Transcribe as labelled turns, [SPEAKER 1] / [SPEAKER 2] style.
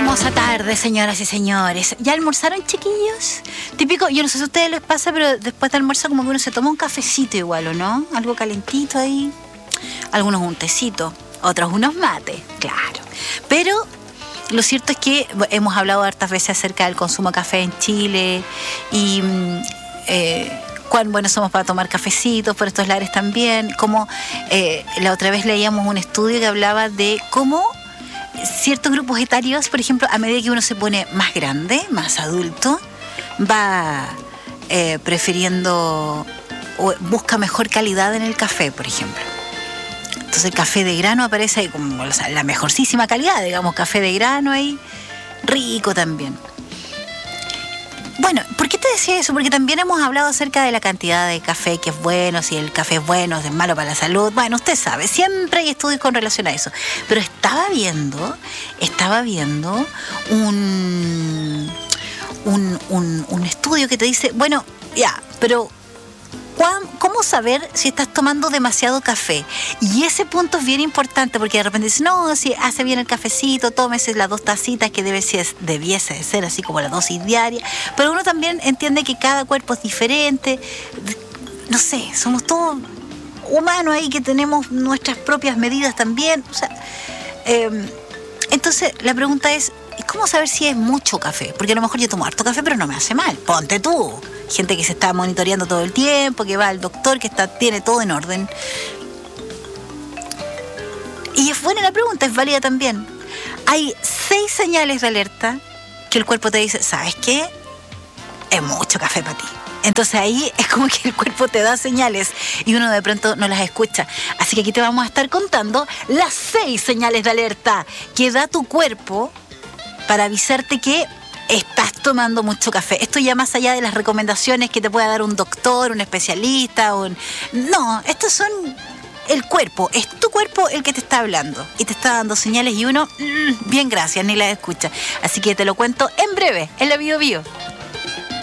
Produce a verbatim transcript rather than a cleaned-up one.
[SPEAKER 1] hermosa tarde, señoras y señores. ¿Ya almorzaron, chiquillos? Típico, yo no sé si a ustedes les pasa, pero después de almuerzo como que uno se toma un cafecito igual, ¿o no? Algo calentito ahí. Algunos un tecito, otros unos mates, claro. Pero lo cierto es que hemos hablado hartas veces acerca del consumo de café en Chile y eh, cuán buenos somos para tomar cafecitos por estos lares también. Como eh, la otra vez leíamos un estudio que hablaba de cómo ciertos grupos etarios, por ejemplo, a medida que uno se pone más grande, más adulto, va eh, prefiriendo o busca mejor calidad en el café, por ejemplo. Entonces el café de grano aparece ahí como o sea, la mejorcísima calidad, digamos, café de grano ahí, rico también. Bueno, ¿por qué te decía eso? Porque también hemos hablado acerca de la cantidad de café que es bueno, si el café es bueno, si es malo para la salud. Bueno, usted sabe, siempre hay estudios con relación a eso. Pero estaba viendo, estaba viendo un, un, un, un estudio que te dice, bueno, ya, pero ¿cómo saber si estás tomando demasiado café? Y ese punto es bien importante porque de repente dices, no, si hace bien el cafecito, tómese las dos tacitas que debe ser, debiese de ser así como la dosis diaria. Pero uno también entiende que cada cuerpo es diferente. No sé, somos todos humanos ahí que tenemos nuestras propias medidas también. O sea, eh, entonces la pregunta es, ¿cómo saber si es mucho café? Porque a lo mejor yo tomo harto café, pero no me hace mal. Ponte tú. Gente que se está monitoreando todo el tiempo, que va al doctor, que está, tiene todo en orden. Y es buena la pregunta, es válida también. Hay seis señales de alerta que el cuerpo te dice, ¿sabes qué? Es mucho café para ti. Entonces ahí es como que el cuerpo te da señales y uno de pronto no las escucha. Así que aquí te vamos a estar contando las seis señales de alerta que da tu cuerpo para avisarte que estás tomando mucho café. Esto ya más allá de las recomendaciones que te pueda dar un doctor, un especialista, un... no, estos son el cuerpo, es tu cuerpo el que te está hablando y te está dando señales y uno, mmm, bien gracias, ni las escucha. Así que te lo cuento en breve, en la Bio Bio.